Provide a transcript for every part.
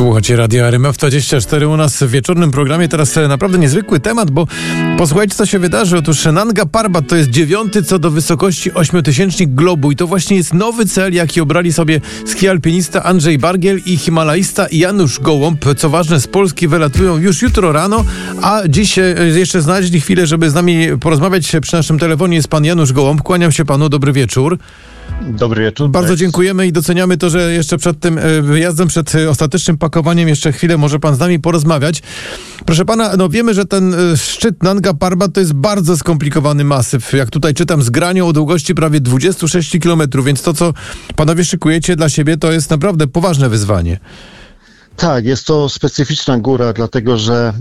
Słuchacie Radia RMF24 u nas w wieczornym programie. Teraz naprawdę niezwykły temat, bo posłuchajcie, co się wydarzy. Otóż Nanga Parbat to jest 9. co do wysokości 8-tysięcznik globu i to właśnie jest nowy cel, jaki obrali sobie ski-alpinista Andrzej Bargiel i himalaista Janusz Gołąb. Co ważne, z Polski wylatują już jutro rano, a dziś jeszcze znaleźli chwilę, żeby z nami porozmawiać. Przy naszym telefonie jest pan Janusz Gołąb. Kłaniam się panu, dobry wieczór. Dobry wieczór. Bardzo dziękujemy i doceniamy to, że jeszcze przed tym wyjazdem, przed ostatecznym pakowaniem jeszcze chwilę może pan z nami porozmawiać. Proszę pana, wiemy, że ten szczyt Nanga Parbat to jest bardzo skomplikowany masyw. Jak tutaj czytam, z granią o długości prawie 26 km, więc to, co panowie szykujecie dla siebie, to jest naprawdę poważne wyzwanie. Tak, jest to specyficzna góra, dlatego że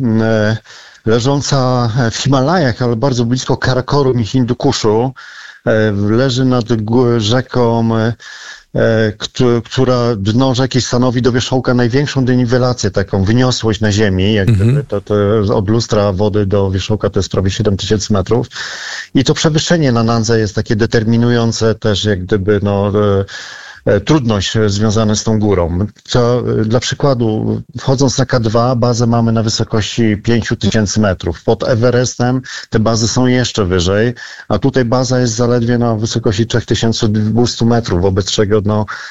leżąca w Himalajach, ale bardzo blisko Karakorum i Hindukuszu, leży nad rzeką, która dno rzeki stanowi do wierzchołka największą deniwelację, taką wyniosłość na ziemi. Jak gdyby to od lustra wody do wierzchołka to jest prawie 7000 metrów. I to przewyższenie na Nandze jest takie determinujące też jak gdyby trudność związana z tą górą. Dla przykładu, wchodząc na K2, bazę mamy na wysokości 5000 metrów. Pod Everestem te bazy są jeszcze wyżej, a tutaj baza jest zaledwie na wysokości 3200 metrów, wobec czego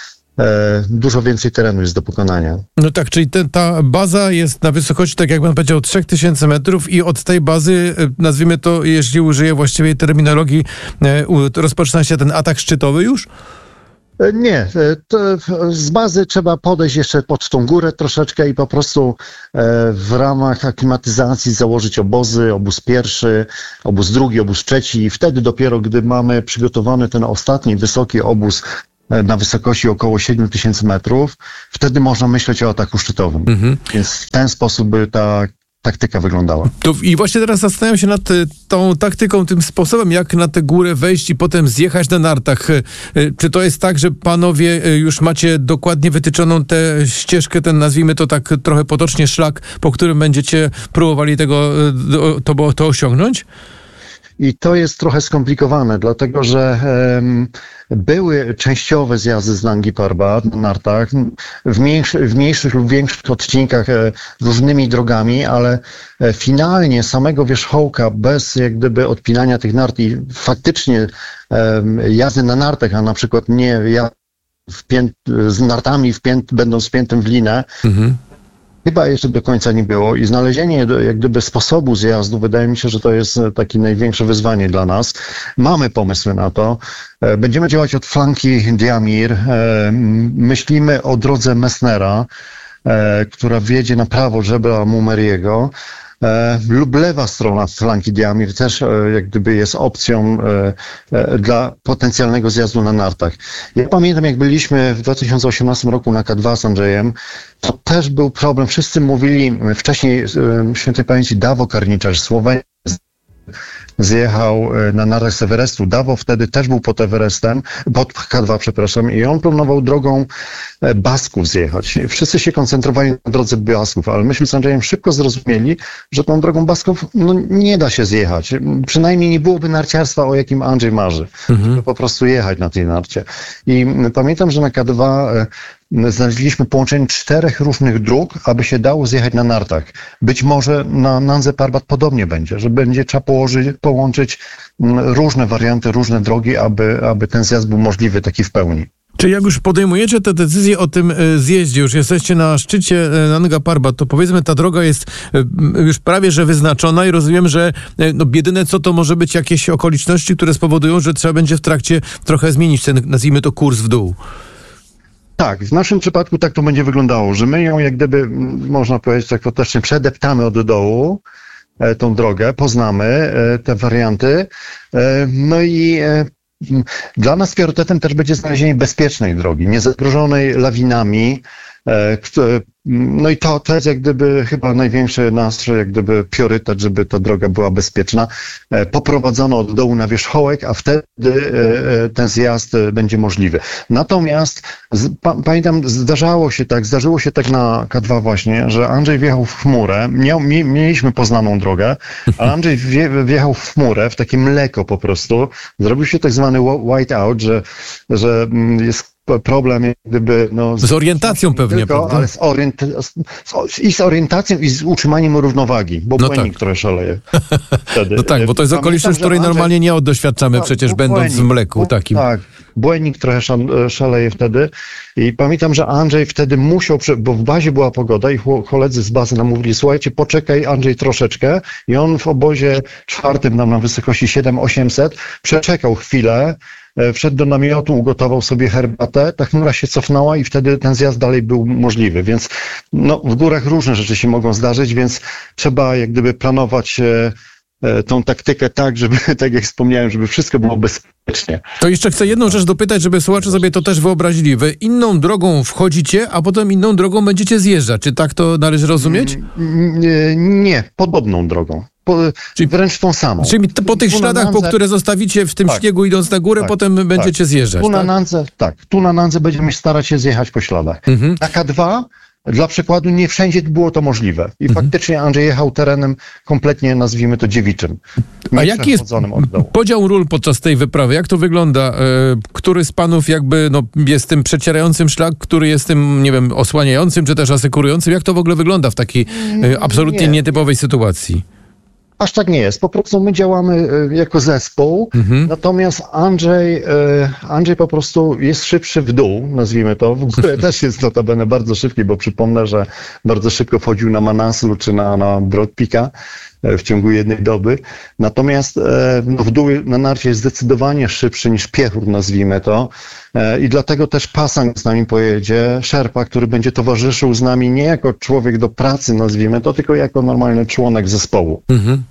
dużo więcej terenu jest do pokonania. No tak, czyli ta baza jest na wysokości, tak jak pan powiedział, 3000 metrów i od tej bazy, nazwijmy to, jeśli użyję właściwej terminologii, rozpoczyna się ten atak szczytowy już? Nie, z bazy trzeba podejść jeszcze pod tą górę troszeczkę i po prostu w ramach aklimatyzacji założyć obozy, obóz pierwszy, obóz drugi, obóz trzeci i wtedy dopiero, gdy mamy przygotowany ten ostatni wysoki obóz na wysokości około 7000 metrów, wtedy można myśleć o ataku szczytowym. Więc w ten sposób by ta taktyka wyglądała. I właśnie teraz zastanawiam się nad tą taktyką, tym sposobem, jak na tę górę wejść i potem zjechać na nartach. Czy to jest tak, że panowie już macie dokładnie wytyczoną tę ścieżkę, ten, nazwijmy to tak trochę potocznie, szlak, po którym będziecie próbowali to osiągnąć? I to jest trochę skomplikowane, dlatego że były częściowe zjazdy z Nangi Parbat na nartach, w mniejszych lub większych odcinkach różnymi drogami, ale finalnie samego wierzchołka bez jak gdyby odpinania tych nart i faktycznie jazdy na nartach, a na przykład nie z nartami będąc wpiętym w linę, chyba jeszcze do końca nie było i znalezienie jak gdyby sposobu zjazdu, wydaje mi się, że to jest takie największe wyzwanie dla nas. Mamy pomysły na to. Będziemy działać od flanki Diamir. Myślimy o drodze Messnera, która wiedzie na prawo Jebel Mumeriego. Lub lewa strona flanki Diamir też jak gdyby jest opcją dla potencjalnego zjazdu na nartach. Ja pamiętam, jak byliśmy w 2018 roku na K2 z Andrzejem, to też był problem. Wszyscy mówili wcześniej, świętej pamięci, Davo Karniczarz, Słowenia, zjechał na nartach z Everestu. Davo wtedy też był pod Everestem, pod K2, przepraszam, i on planował drogą Basków zjechać. Wszyscy się koncentrowali na drodze Basków, ale myśmy z Andrzejem szybko zrozumieli, że tą drogą Basków nie da się zjechać. Przynajmniej nie byłoby narciarstwa, o jakim Andrzej marzy. Żeby po prostu jechać na tej narcie. I pamiętam, że na K2 znaleźliśmy połączenie 4 różnych dróg, aby się dało zjechać na nartach. Być może na Nandze Parbat podobnie będzie, że będzie trzeba połączyć różne warianty, różne drogi, aby ten zjazd był możliwy taki w pełni. Czy jak już podejmujecie te decyzje o tym zjeździe, już jesteście na szczycie Nanga Parbat, to powiedzmy ta droga jest już prawie że wyznaczona i rozumiem, że jedyne co to może być jakieś okoliczności, które spowodują, że trzeba będzie w trakcie trochę zmienić ten, nazwijmy to, kurs w dół. Tak, w naszym przypadku tak to będzie wyglądało, że my ją jak gdyby, można powiedzieć tak potocznie, przedeptamy od dołu, tą drogę, poznamy te warianty, no i dla nas priorytetem też będzie znalezienie bezpiecznej drogi, niezagrożonej lawinami, no i to jest jak gdyby chyba największy nasz jak gdyby priorytet, żeby ta droga była bezpieczna. Poprowadzono od dołu na wierzchołek, a wtedy ten zjazd będzie możliwy. Natomiast pamiętam, zdarzyło się tak na K2 właśnie, że Andrzej wjechał w chmurę, mieliśmy poznaną drogę, a Andrzej wjechał w chmurę, w takie mleko po prostu. Zrobił się tak zwany white out, że jest problem jak gdyby... No, z orientacją pewnie, tylko, prawda? Ale z orientacją i z utrzymaniem równowagi, bo błędnik trochę szaleje wtedy. No tak, bo to jest okoliczność, której normalnie nie doświadczamy przecież będąc w mleku takim. Tak, błędnik trochę szaleje wtedy i pamiętam, że Andrzej wtedy musiał, bo w bazie była pogoda i koledzy z bazy nam mówili, słuchajcie, poczekaj Andrzej troszeczkę i on w obozie czwartym nam na wysokości 7800 przeczekał chwilę, wszedł do namiotu, ugotował sobie herbatę, ta chmura się cofnęła i wtedy ten zjazd dalej był możliwy, więc no, w górach różne rzeczy się mogą zdarzyć, więc trzeba jak gdyby planować tą taktykę tak, żeby, tak jak wspomniałem, żeby wszystko było bezpiecznie. To jeszcze chcę jedną rzecz dopytać, żeby słuchacze sobie to też wyobrazili. Wy inną drogą wchodzicie, a potem inną drogą będziecie zjeżdżać. Czy tak to należy rozumieć? Nie, podobną drogą. Czyli wręcz tą samą. Czyli po tych śladach, po które zostawicie w tym śniegu idąc na górę, potem będziecie zjeżdżać. Tu na Nandze będziemy starać się zjechać po śladach. Na K2 dla przykładu nie wszędzie było to możliwe. I faktycznie Andrzej jechał terenem kompletnie, nazwijmy to, dziewiczym. A jaki jest podział ról podczas tej wyprawy? Jak to wygląda? Który z panów jakby jest tym przecierającym szlak, który jest tym, nie wiem, osłaniającym, czy też asykurującym? Jak to w ogóle wygląda w takiej absolutnie nietypowej sytuacji? Aż tak nie jest. Po prostu my działamy jako zespół, natomiast Andrzej po prostu jest szybszy w dół, nazwijmy to. W górę też jest notabene bardzo szybki, bo przypomnę, że bardzo szybko wchodził na Manaslu czy na Broad Peaka w ciągu jednej doby. Natomiast w dół na narcie jest zdecydowanie szybszy niż piechur, nazwijmy to. I dlatego też Pasang z nami pojedzie, Sherpa, który będzie towarzyszył z nami nie jako człowiek do pracy, nazwijmy to, tylko jako normalny członek zespołu.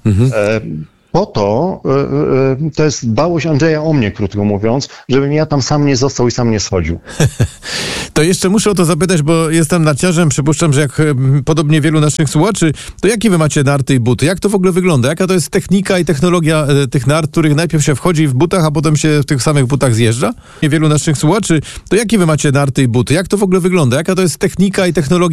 Po to jest dbałość Andrzeja o mnie, krótko mówiąc, żebym ja tam sam nie został i sam nie schodził. To jeszcze muszę o to zapytać, bo jestem narciarzem, przypuszczam, że jak podobnie wielu naszych słuchaczy, to jakie wy macie narty i buty? Jak to w ogóle wygląda? Jaka to jest technika i technologia tych nart, których najpierw się wchodzi w butach, a potem się w tych samych butach zjeżdża? Wielu naszych słuchaczy, to jakie wy macie narty i buty? Jak to w ogóle wygląda? Jaka to jest technika i technologia